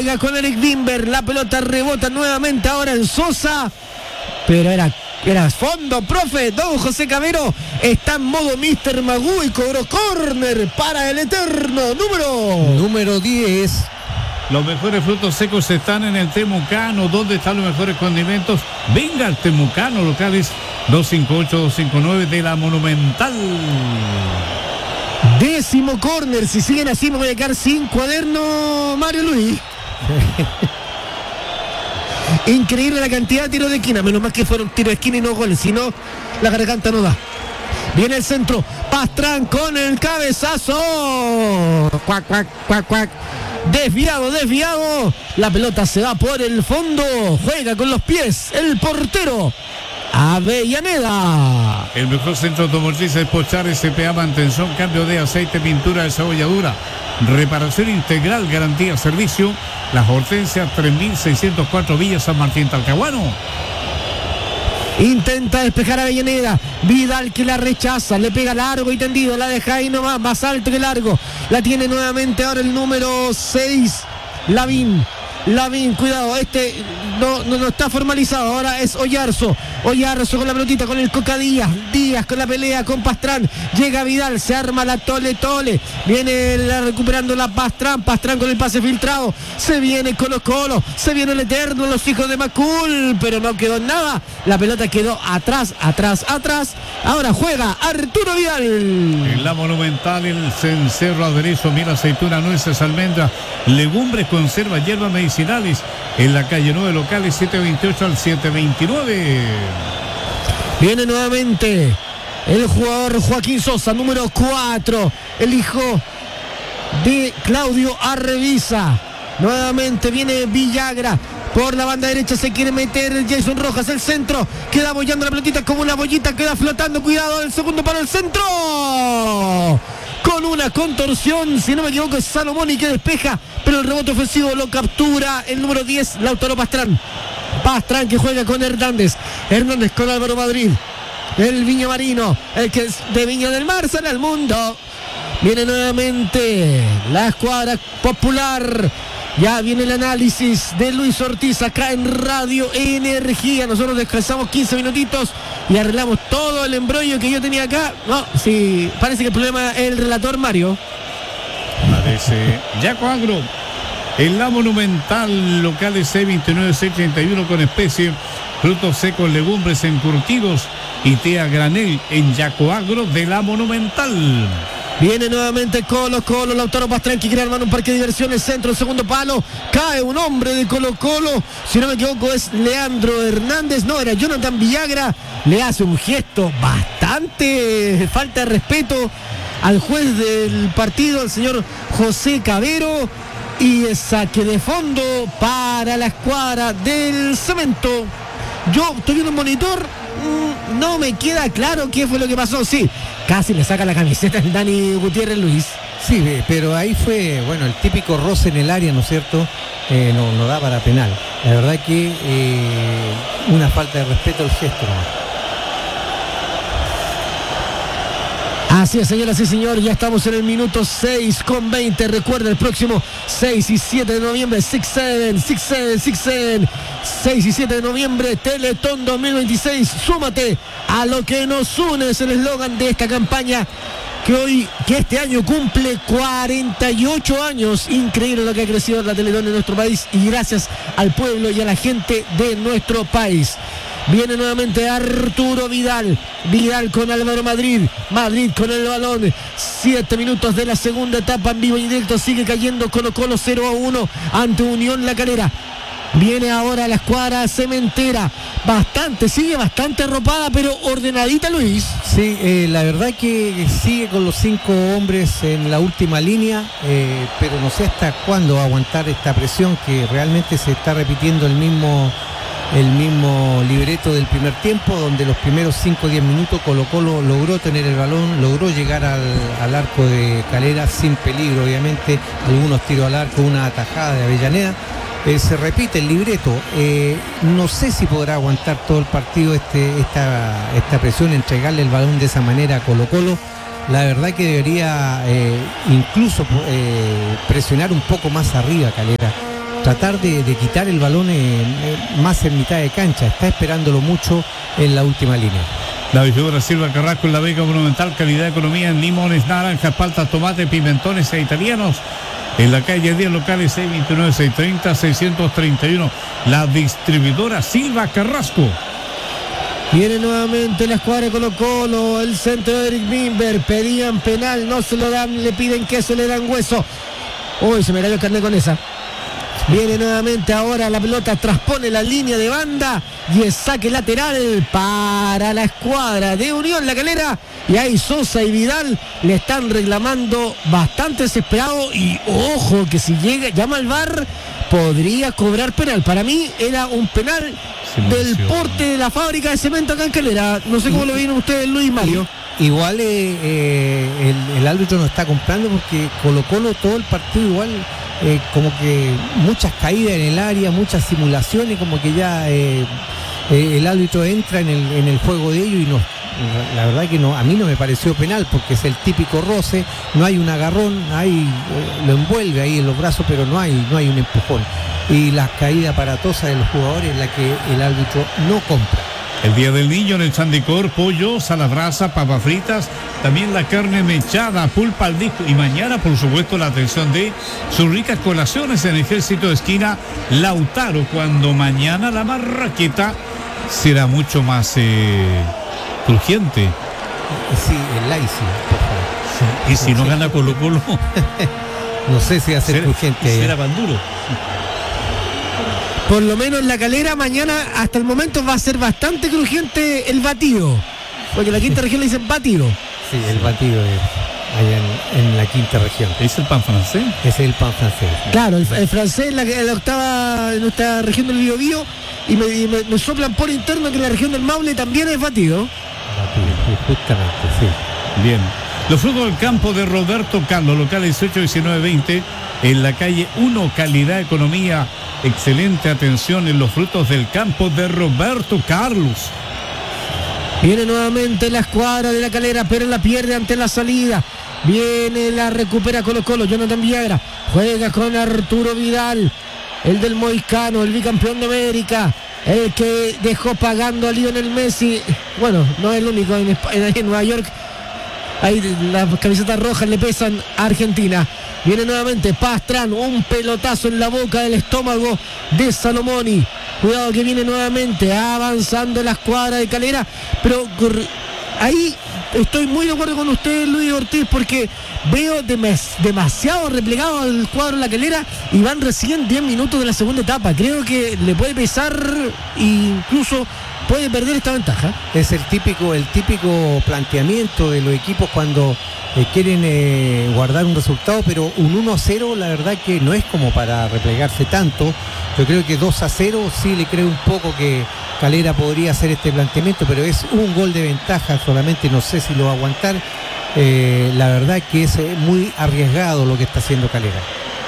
juega con Eric Wimber, la pelota rebota nuevamente ahora en Sosa, pero era fondo, profe. Don José Cavero está en modo Mr. Magoo y cobró córner para el eterno número 10. Los mejores frutos secos están en el Temucano. ¿Dónde están los mejores condimentos? Venga al Temucano, locales 258-259 de la Monumental. 10º córner. Si siguen así me voy a quedar sin cuaderno, Mario Luis. Increíble la cantidad de tiros de esquina. Menos mal que fueron tiros de esquina y no goles, si no la garganta no da. Viene el centro, Pastrán con el cabezazo. Cuac, cuac, cuac, cuac. Desviado. La pelota se va por el fondo. Juega con los pies el portero Avellaneda. El mejor centro automotriz es Pochar SPA, mantención, cambio de aceite, pintura de cebolladura, reparación integral, garantía, servicio. Las Hortensias 3604 Villa San Martín Talcahuano. Intenta despejar a Avellaneda. Vidal que la rechaza, le pega largo y tendido, la deja ahí nomás, más alto que largo. La tiene nuevamente ahora el número 6, Lavín, cuidado, no está formalizado. Ahora es Oyarzo con la pelotita, con el Coca Díaz con la pelea con Pastrán. Llega Vidal, se arma la tole. Viene recuperando la Pastrán con el pase filtrado. Se viene Colo-Colo, se viene el eterno, los hijos de Macul, pero no quedó en nada. La pelota quedó atrás. Ahora juega Arturo Vidal. En la Monumental, el cencerro aderezo, miel, aceituna, nueces, almendras, legumbres, conserva, hierbas medicinales. En la calle 9, locales 728 al 729. Viene nuevamente el jugador Joaquín Sosa, número 4, el hijo de Claudio Arreviza. Nuevamente viene Villagra. Por la banda derecha se quiere meter Jason Rojas, el centro, queda bollando la pelotita como una bollita, queda flotando, cuidado, el segundo para el centro, con una contorsión, si no me equivoco es Salomón y que despeja, pero el rebote ofensivo lo captura el número 10, Lautaro Pastrán que juega con Hernández con Álvaro Madrid, el Viña Marino, el que es de Viña del Mar, sale al mundo. Viene nuevamente la escuadra popular. Ya viene el análisis de Luis Ortiz acá en Radio Energía. Nosotros descansamos 15 minutitos y arreglamos todo el embrollo que yo tenía acá. No, sí, parece que el problema es el relator Mario. Parece. Yaco Agro. En la Monumental, locales C29-C31 con especie, frutos secos, legumbres encurtidos y té a granel en Yaco Agro de la Monumental. Viene nuevamente Colo-Colo, Lautaro Pastrán que quiere armar un parque de diversiones, centro, el segundo palo, cae un hombre de Colo-Colo, si no me equivoco es Leandro Hernández, no, era Jonathan Villagra, le hace un gesto bastante falta de respeto al juez del partido, al señor José Cavero, y saque de fondo para la escuadra del Cemento. Yo estoy viendo un monitor, no me queda claro qué fue lo que pasó. Sí, casi le saca la camiseta el Dani Gutiérrez Luis. Sí, pero ahí fue, bueno, el típico roce en el área, ¿no es cierto? No da para penal. La verdad que una falta de respeto al gesto, ¿no? Así es, señoras y señores, ya estamos en el minuto 6:20. Recuerda, el próximo 6 y 7 de noviembre, 6-7 y 7 de noviembre, Teletón 2026. Súmate a lo que nos une, es el eslogan de esta campaña que este año cumple 48 años. Increíble lo que ha crecido la Teletón en nuestro país y gracias al pueblo y a la gente de nuestro país. Viene nuevamente Arturo Vidal con Álvaro Madrid con el balón, 7 minutos de la segunda etapa en vivo y directo, sigue cayendo Colo-Colo 0-1 ante Unión La Calera. Viene ahora la escuadra cementera, sigue bastante arropada, pero ordenadita, Luis. Sí, la verdad que sigue con los 5 hombres en la última línea, pero no sé hasta cuándo va a aguantar esta presión, que realmente se está repitiendo el mismo libreto del primer tiempo, donde los primeros 5 o 10 minutos Colo-Colo logró tener el balón, logró llegar al arco de Calera sin peligro, obviamente, algunos tiros al arco, una atajada de Avellaneda. Se repite el libreto, no sé si podrá aguantar todo el partido esta presión, entregarle el balón de esa manera a Colo-Colo. La verdad que debería incluso presionar un poco más arriba Calera, tratar de quitar el balón más en mitad de cancha. Está esperándolo mucho en la última línea. La Vigora Silva Carrasco en la Vega Monumental, calidad de economía en limones, naranjas, paltas, tomates, pimentones e italianos. En la calle 10, locales 629, 630, 631. La distribuidora Silva Carrasco. Viene nuevamente la escuadra de Colo-Colo, el centro de Eric Mimber. Pedían penal, no se lo dan, le piden queso, le dan hueso. Uy, se me cayó el carnet con esa. Viene nuevamente ahora la pelota, transpone la línea de banda y es saque lateral para la escuadra de Unión La Calera. Y ahí Sosa y Vidal le están reclamando bastante desesperado. Y ojo que si llama al VAR podría cobrar penal. Para mí era un penal del porte de la fábrica de cemento acá en Calera. No sé cómo lo vieron ustedes, Luis Mario. Igual el árbitro no está comprando porque Colo-Colo todo el partido igual como que muchas caídas en el área, muchas simulaciones, como que ya el árbitro entra en el juego de ellos y no, la verdad que no, a mí no me pareció penal porque es el típico roce, no hay un agarrón, lo envuelve ahí en los brazos, pero no hay un empujón. Y las caídas aparatosas de los jugadores es la que el árbitro no compra. El Día del Niño en el Sandicor, pollo, salabrasa, papas fritas, también la carne mechada, pulpa al disco y mañana, por supuesto, la atención de sus ricas colaciones en Ejército de Esquina Lautaro, cuando mañana la marraqueta será mucho más crujiente. Sí, el Laisi, por favor. Y si no gana Colo-Colo, no sé si va a ser crujiente. Será pan duro. Por lo menos La Calera mañana hasta el momento va a ser bastante crujiente el batido. Porque en la quinta región le dicen batido. Sí, el batido es allá en la quinta región. ¿Es el pan francés? Ese es el pan francés. Claro, el francés en la octava, en nuestra región del Biobío. Y me soplan por interno que en la región del Maule también es batido. Batido, justamente, sí. Bien. Los frutos del campo de Roberto Carlos, local 18, 19, 20, en la calle 1, calidad, economía, excelente atención en los frutos del campo de Roberto Carlos. Viene nuevamente la escuadra de La Calera, pero la pierde ante la salida. Viene, la recupera Colo-Colo, Jonathan Villagra, juega con Arturo Vidal, el del Moicano, el bicampeón de América, el que dejó pagando a Lionel Messi. Bueno, no es el único en Nueva York. Ahí las camisetas rojas le pesan a Argentina. Viene nuevamente Pastrán, un pelotazo en la boca del estómago de Salomoni. Cuidado que viene nuevamente avanzando la escuadra de Calera. Pero ahí estoy muy de acuerdo con usted, Luis Ortiz, porque veo demasiado replegado al cuadro de La Calera y van recién 10 minutos de la segunda etapa. Creo que le puede pesar e incluso puede perder esta ventaja. Es el típico planteamiento de los equipos cuando quieren guardar un resultado, pero un 1-0 la verdad que no es como para replegarse tanto. Yo creo que 2-0 sí le creo un poco que Calera podría hacer este planteamiento, pero es un gol de ventaja solamente, no sé si lo va a aguantar. La verdad que es muy arriesgado lo que está haciendo Calera.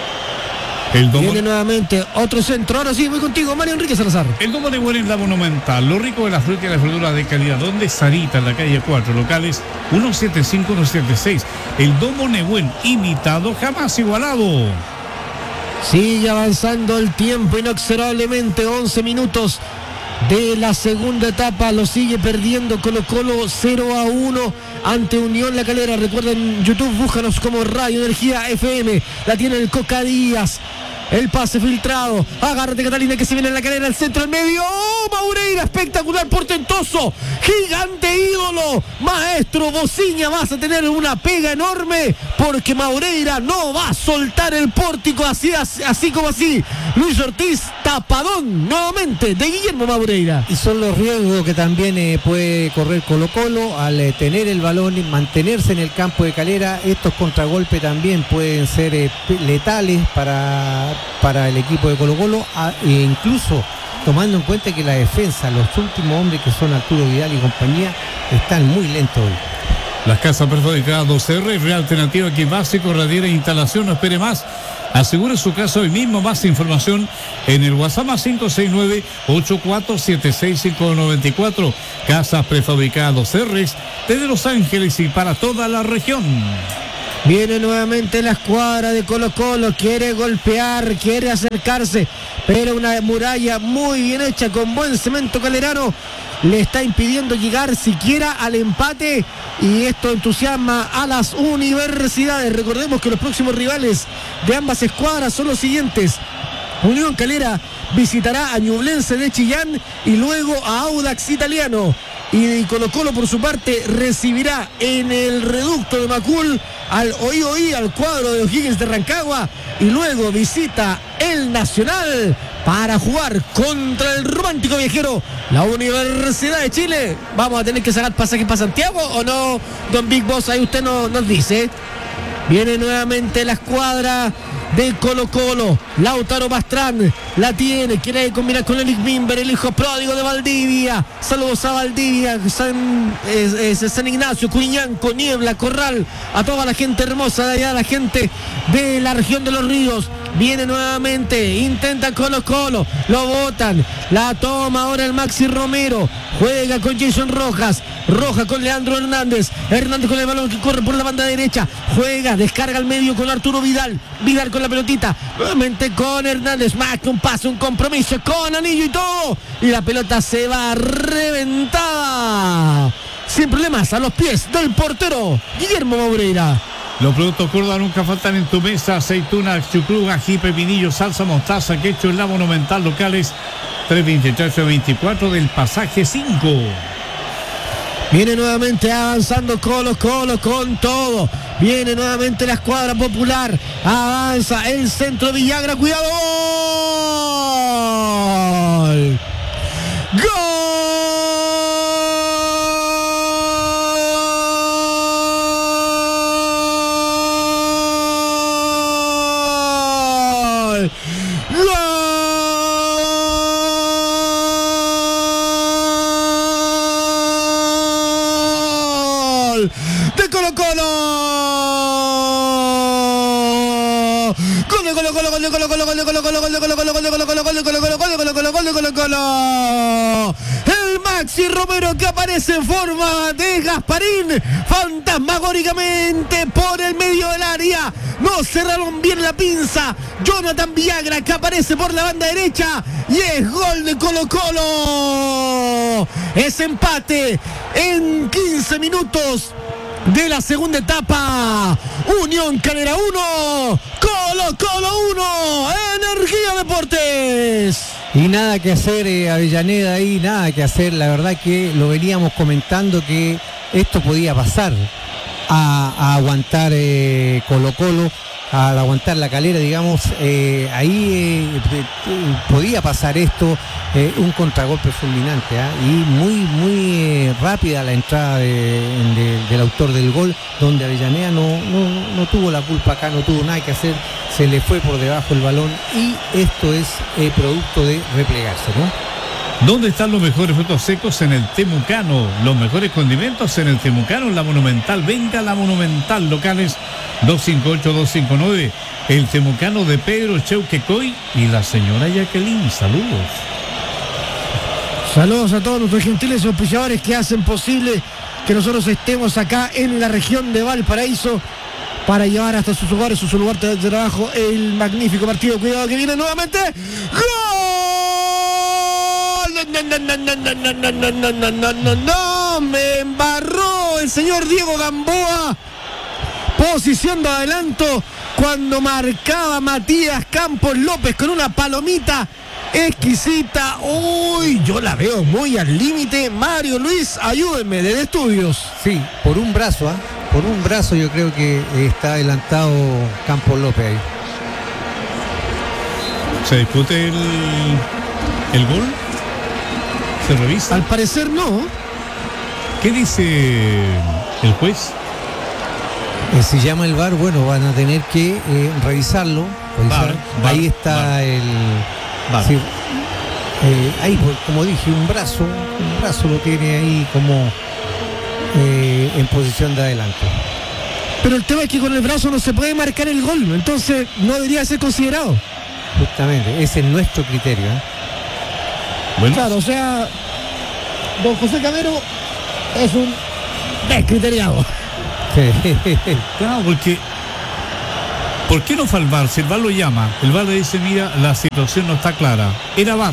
Viene nuevamente otro centro. Ahora sí, voy contigo, Mario Enrique Salazar. El domo de Buena en la Monumental, lo rico de la fruta y la verdura de calidad. Donde Sarita, en la calle 4, locales 175, 176. El domo Nebuen, imitado, jamás igualado. Sigue avanzando el tiempo inexorablemente. 11 minutos de la segunda etapa. Lo sigue perdiendo Colo-Colo 0-1 ante Unión La Calera. Recuerden, YouTube, búscanos como Radio Energía FM. La tiene el Coca Díaz. El pase filtrado. Agárrate, Catalina, que se viene en La Calera, el centro, el medio. ¡Oh, Maureira! Espectacular, portentoso. Gigante ídolo. Maestro Bociña, vas a tener una pega enorme porque Maureira no va a soltar el pórtico así como así. Luis Ortiz, tapadón nuevamente de Guillermo Maureira. Y son los riesgos que también puede correr Colo-Colo al tener el balón y mantenerse en el campo de Calera. Estos contragolpes también pueden ser letales para el equipo de Colo-Colo, e incluso tomando en cuenta que la defensa, los últimos hombres que son Arturo Vidal y compañía, están muy lentos hoy. Las casas prefabricadas 2R, Real Alternativa, aquí básico, radiera e instalación, no espere más. Asegure su casa hoy mismo. Más información en el WhatsApp más 569-8476-594. Casas prefabricadas 2R desde Los Ángeles y para toda la región. Viene nuevamente la escuadra de Colo-Colo, quiere golpear, quiere acercarse, pero una muralla muy bien hecha con buen cemento calerano le está impidiendo llegar siquiera al empate, y esto entusiasma a las universidades. Recordemos que los próximos rivales de ambas escuadras son los siguientes: Unión Calera visitará a Ñublense de Chillán y luego a Audax Italiano. Y Colo-Colo por su parte recibirá en el reducto de Macul al Oí, al cuadro de O'Higgins de Rancagua, y luego visita el Nacional para jugar contra el romántico viajero, la Universidad de Chile. Vamos a tener que sacar pasaje para Santiago, ¿o no, don Big Boss? Ahí usted nos dice. Viene nuevamente la escuadra de Colo-Colo. Lautaro Pastrán la tiene, quiere combinar con Eric Mimber, el hijo pródigo de Valdivia. Saludos a Valdivia, San Ignacio, Curiñanco, Niebla, Corral, a toda la gente hermosa de allá, la gente de la región de los ríos. Viene nuevamente, intenta Colo-Colo, lo botan, la toma ahora el Maxi Romero, juega con Jason Rojas con Leandro Hernández con el balón que corre por la banda derecha, juega, descarga al medio con Arturo Vidal con la pelotita, nuevamente con Hernández, más que un pase, un compromiso con anillo y todo, y la pelota se va reventada, sin problemas, a los pies del portero Guillermo Maureira. Los productos Córdoba nunca faltan en tu mesa: aceituna, chucrú, ají, pepinillo, salsa, mostaza, quecho en la Monumental, locales 328-24 del pasaje 5. Viene nuevamente avanzando Colo-Colo con todo. Viene nuevamente la escuadra popular. Avanza el centro Villagra. ¡Cuidado! ¡Gol! ¡Gol! De Colo-Colo. El Maxi Romero que aparece en forma de Gasparín, fantasmagóricamente por el medio del área. No cerraron bien la pinza. Jonathan Villagra que aparece por la banda derecha y es gol de Colo-Colo. Es empate en 15 minutos de la segunda etapa. Unión Calera 1, Colo-Colo 1, Energía Deportes. Y nada que hacer, Avellaneda ahí, nada que hacer. La verdad que lo veníamos comentando que esto podía pasar a aguantar Colo-Colo, al aguantar la Calera, digamos, ahí podía pasar esto, un contragolpe fulminante, y muy rápida la entrada del autor del gol, donde Avellaneda no tuvo la culpa acá, no tuvo nada que hacer, se le fue por debajo el balón, y esto es producto de replegarse, ¿no? ¿Dónde están los mejores frutos secos? En el Temucano. Los mejores condimentos en el Temucano, en la Monumental. Venga la Monumental, locales 258-259. El Temucano de Pedro Cheuquecoy y la señora Jacqueline. Saludos. Saludos a todos nuestros gentiles auspiciadores que hacen posible que nosotros estemos acá en la región de Valparaíso para llevar hasta sus hogares, su lugar de trabajo, el magnífico partido. Cuidado que viene nuevamente. ¡Gol! No, me embarró el señor Diego Gamboa. Posición de adelanto cuando marcaba Matías Campos López con una palomita exquisita. Uy, yo la veo muy al límite. Mario Luis, ayúdenme desde estudios. Sí, por un brazo, por un brazo yo creo que está adelantado Campos López ahí. ¿Se discute el gol? ¿Se revisa? Al parecer no. ¿Qué dice el juez? Si llama el VAR, bueno, van a tener que revisarlo. VAR, ahí está VAR. el VAR. Sí, ahí, como dije, un brazo lo tiene ahí como en posición de adelanto. Pero el tema es que con el brazo no se puede marcar el gol, entonces no debería ser considerado. Justamente, ese es nuestro criterio. Bueno. Claro, o sea, don José Camero es un descriteriado. Claro, porque ¿Por qué no fue al VAR? Si el VAR lo llama, el VAR le dice, mira, la situación no está clara. Era VAR.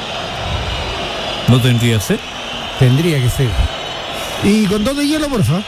¿No tendría que ser? Tendría que ser. Y con 2 de hielo, porfa.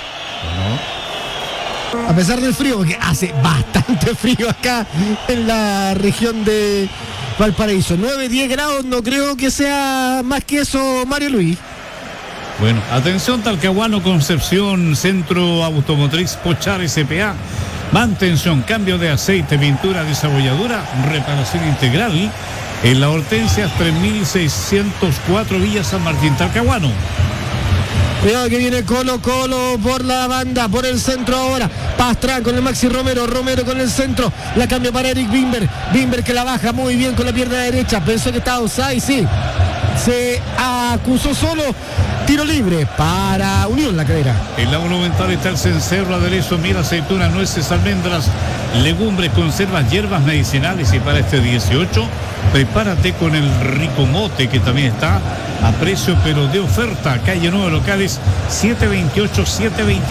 A pesar del frío, porque hace bastante frío acá en la región de Valparaíso. 9-10 grados, no creo que sea más que eso, Mario Luis. Bueno, atención, Talcahuano, Concepción, Centro Automotriz Pochar S.p.A. Mantención, cambio de aceite, pintura, desabolladura, reparación integral. En la Hortensias 3604 Villa San Martín, Talcahuano. Cuidado que viene Colo Colo por la banda, por el centro ahora. Pastrán con el Maxi Romero, Romero con el centro. La cambia para Eric Bimber. Bimber que la baja muy bien con la pierna derecha. Pensó que estaba offside, sí. Se acusó solo. Tiro libre para Unión La Calera. En la Monumental está el cencerro, aderezo, miel, aceitunas, nueces, almendras, legumbres, conservas, hierbas medicinales. Y para este 18, prepárate con el rico mote, que también está a precio pero de oferta. Calle 9, locales 728-729.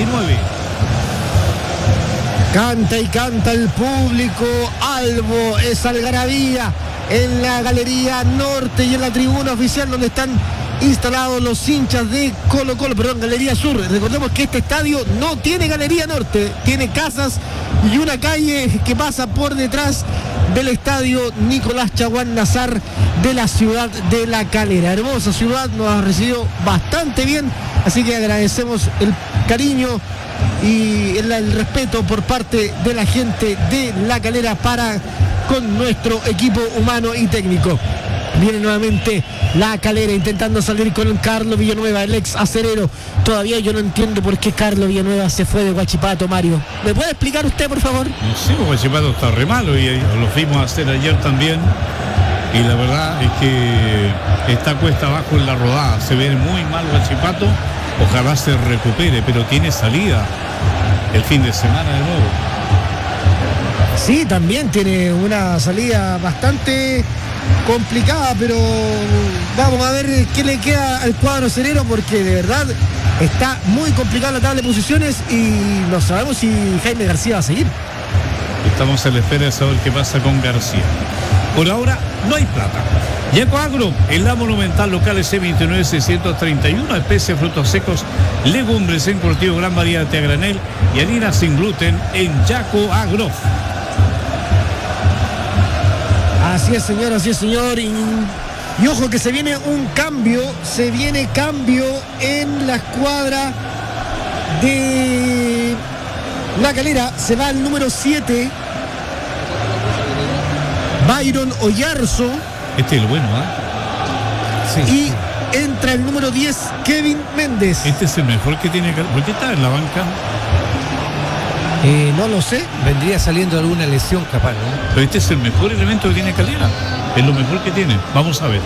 Canta y canta el público. Albo, es algarabía en la Galería Norte y en la tribuna oficial donde están instalados los hinchas de Colo Colo, perdón, Galería Sur. Recordemos que este estadio no tiene Galería Norte, tiene casas y una calle que pasa por detrás del estadio Nicolás Chaguán Nazar de la ciudad de La Calera. Hermosa ciudad, nos ha recibido bastante bien, así que agradecemos el cariño y el respeto por parte de la gente de La Calera para con nuestro equipo humano y técnico. Viene nuevamente La Calera intentando salir con Carlos Villanueva, el ex acerero. Todavía yo no entiendo por qué Carlos Villanueva se fue de Huachipato, Mario. ¿Me puede explicar usted, por favor? No sé, Huachipato está re malo y lo fuimos a hacer ayer también. Y la verdad es que está cuesta abajo en la rodada. Se ve muy mal Huachipato. Ojalá se recupere, pero tiene salida el fin de semana de nuevo. Sí, también tiene una salida bastante complicada, pero vamos a ver qué le queda al cuadro cerero, porque de verdad está muy complicada la tabla de posiciones y no sabemos si Jaime García va a seguir. Estamos a la espera de saber qué pasa con García. Por ahora no hay plata. Yaco Agro, en la Monumental, locales C29-631, especies, frutos secos, legumbres, encurtido, gran variedad de té a granel y harina sin gluten en Yaco Agro. Así es, señor. Y ojo que se viene un cambio, en la escuadra de La Calera. Se va el número 7, Byron Oyarzo. Este es el bueno, Sí. Y entra el número 10, Kevin Méndez. Este es el mejor que tiene. ¿Por qué está en la banca? No lo sé. Vendría saliendo alguna lesión capaz, ¿no? Pero este es el mejor elemento que tiene Calera. Es lo mejor que tiene. Vamos a ver.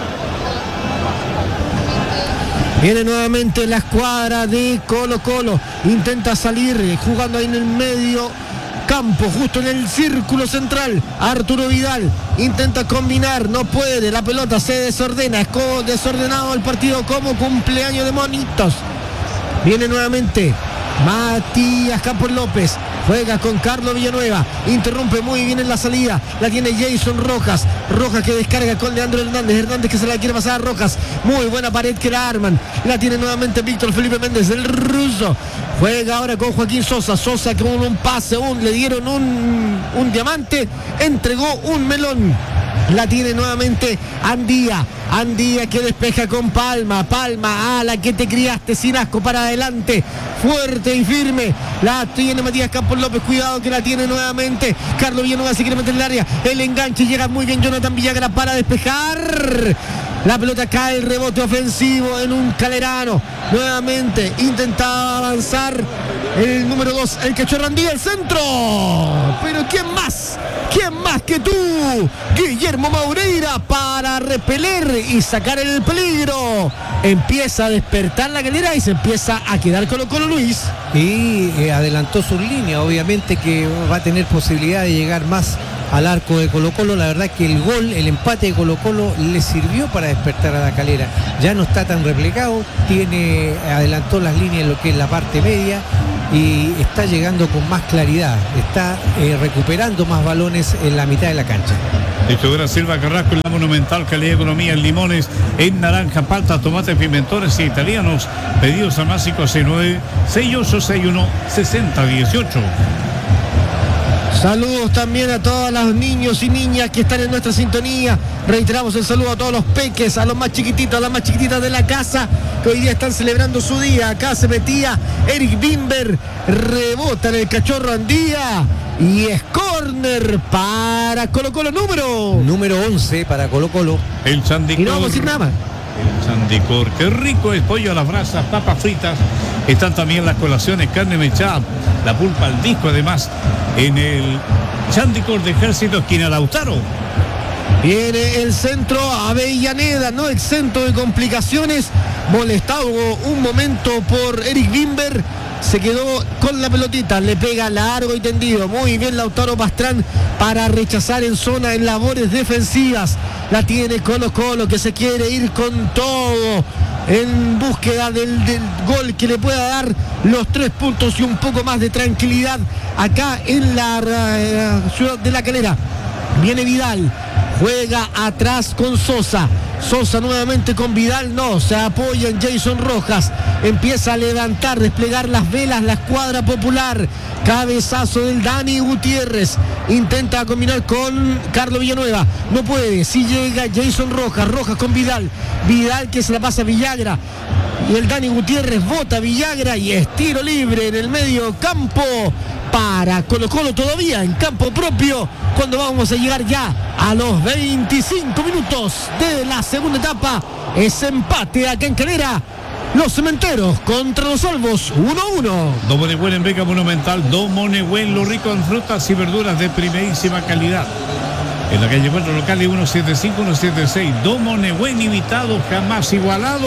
Viene nuevamente la escuadra de Colo Colo. Intenta salir jugando ahí en el medio campo, justo en el círculo central. Arturo Vidal intenta combinar, no puede. La pelota se desordena. Es desordenado el partido como cumpleaños de monitos. Viene nuevamente Matías Campos López. Juega con Carlos Villanueva. Interrumpe muy bien en la salida. La tiene Jason Rojas. Rojas que descarga con Leandro Hernández. Hernández que se la quiere pasar a Rojas. Muy buena pared que la arman. La tiene nuevamente Víctor Felipe Méndez, el ruso. Juega ahora con Joaquín Sosa. Sosa con un pase. Le dieron un diamante. Entregó un melón. La tiene nuevamente Andía. Andía que despeja con Palma. Palma a la que te criaste sin asco para adelante. Fuerte y firme. La tiene Matías Campos López. Cuidado que la tiene nuevamente Carlos Villanueva. Se quiere meter en el área. El enganche llega muy bien Jonathan Villagra para despejar. La pelota cae, el rebote ofensivo en un calerano. Nuevamente intentaba avanzar el número 2, el Cachorro Andía, el centro. Pero ¿quién más? ¿Quién más que tú? Guillermo Maureira para repeler y sacar el peligro. Empieza a despertar La Calera y se empieza a quedar Colo Colo, Luis. Y adelantó su línea, obviamente que va a tener posibilidad de llegar más al arco de Colo Colo. La verdad que el empate de Colo Colo le sirvió para despertar a La Calera. Ya no está tan replegado, adelantó las líneas en lo que es la parte media y está llegando con más claridad, está recuperando más balones en la mitad de la cancha. Distribuidora Silva Carrasco en la Monumental, calidad de economía en limones, en naranja, palta, tomate, pimentones y italianos. Pedidos al más 569 6861 6018. Saludos también a todos los niños y niñas que están en nuestra sintonía. Reiteramos el saludo a todos los peques, a los más chiquititos, a las más chiquititas de la casa, que hoy día están celebrando su día. Acá se metía Eric Bimber, rebota en el cachorro Andía y es córner para Colo Colo, número 11 para Colo Colo. El Sandicor. Y no vamos a decir nada más. El Sandicor, qué rico es pollo a las brasas, papas fritas. Están también las colaciones, carne mechada, la pulpa al disco, además en el Sandicor de Ejército, esquina Lautaro. Viene el centro Avellaneda, no exento de complicaciones, molestado un momento por Eric Bimber, se quedó con la pelotita, le pega largo y tendido, muy bien Lautaro Pastrán para rechazar en zona en labores defensivas. La tiene Colo Colo, que se quiere ir con todo en búsqueda del gol que le pueda dar los 3 puntos y un poco más de tranquilidad acá en la ciudad de La Calera. Viene Vidal, juega atrás con Sosa. Sosa nuevamente con Vidal, no, se apoya en Jason Rojas, empieza a levantar, desplegar las velas la escuadra popular. Cabezazo del Dani Gutiérrez, intenta combinar con Carlos Villanueva, no puede, si llega Jason Rojas, Rojas con Vidal, Vidal que se la pasa a Villagra, y el Dani Gutiérrez bota a Villagra y es tiro libre en el medio campo para Colo Colo, todavía en campo propio, cuando vamos a llegar ya a los 25 minutos de la segunda etapa. Es empate acá en Calera. Los Cementeros contra los Olvos, 1-1. Domo de Buen en Beca Monumental, Domo de Buen, lo rico en frutas y verduras de primerísima calidad. En la calle 4 locales 175-176, Domo de Buen, imitado, jamás igualado.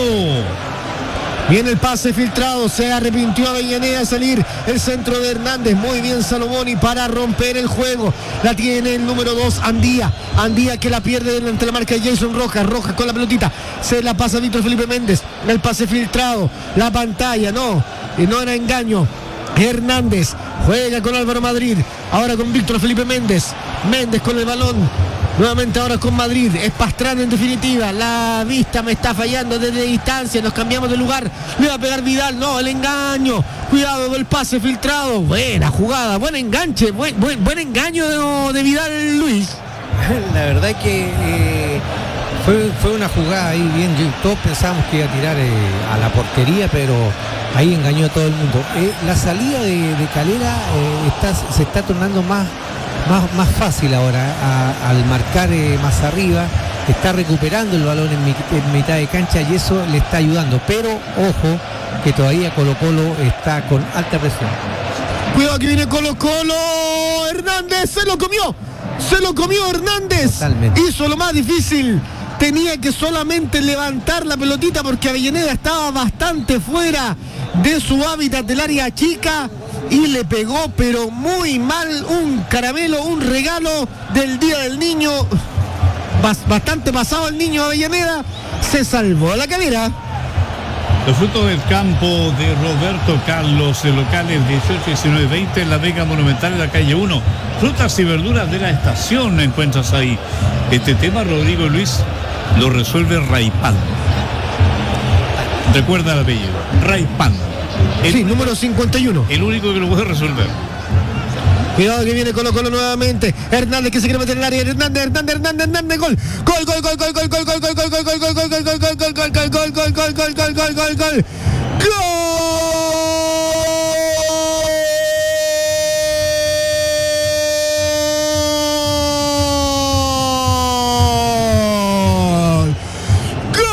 Viene el pase filtrado, se arrepintió Avellaneda de salir, el centro de Hernández, muy bien Salomoni para romper el juego, la tiene el número 2 Andía que la pierde ante la marca de Jason Rojas, Rojas con la pelotita, se la pasa a Víctor Felipe Méndez, el pase filtrado, la pantalla, no era engaño, Hernández juega con Álvaro Madrid, ahora con Víctor Felipe Méndez con el balón. Nuevamente ahora con Madrid, es Pastrana en definitiva, la vista me está fallando desde distancia, nos cambiamos de lugar, le va a pegar Vidal, no, el engaño, cuidado con el pase filtrado, buena jugada, buen enganche, buen engaño de Vidal, Luis. La verdad es que fue una jugada ahí bien, todos pensábamos que iba a tirar a la portería, pero ahí engañó a todo el mundo. La salida de Calera se está tornando más fácil ahora al marcar más arriba, está recuperando el balón en mitad de cancha y eso le está ayudando, pero ojo que todavía Colo Colo está con alta presión. Cuidado que viene Colo Colo, Hernández se lo comió Hernández. Totalmente. Hizo lo más difícil, tenía que solamente levantar la pelotita porque Avellaneda estaba bastante fuera de su hábitat del área chica y le pegó pero muy mal, un caramelo, un regalo del Día del Niño, bastante pasado el niño Avellaneda, se salvó la Calera. Los frutos del campo de Roberto Carlos, de locales 18, 19, 20 en la Vega Monumental en la calle 1. Frutas y verduras de la estación encuentras ahí. Este tema, Rodrigo Luis, lo resuelve Raipan. Recuerda el apellido, Raipan. Sí, número 51. El único que lo puede resolver. Cuidado que viene Colo Colo nuevamente. Hernández que se quiere meter en el área. Hernández, gol. Gol.